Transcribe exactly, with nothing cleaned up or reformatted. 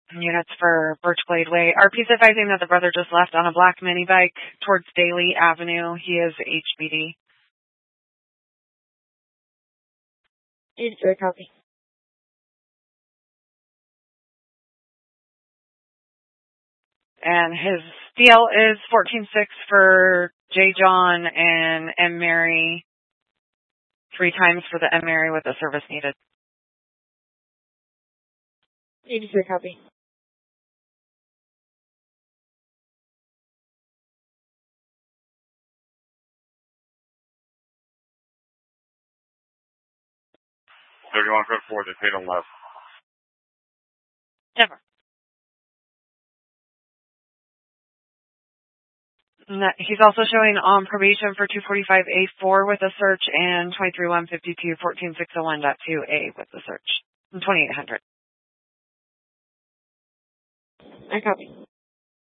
units for Birchglade Way. R P's advising that the brother just left on a black mini bike towards Daly Avenue. He is H B D. eighty-three, copy. And his deal is fourteen six for J. John and M. Mary, three times for the M. Mary with the service needed. eighty-three, copy. thirty-one foot four, they paid him less. Never. He's also showing on probation for two forty-five A four with a search and twenty-three one fifty-two fourteen six oh one point two A with the search. And twenty-eight hundred. I copy.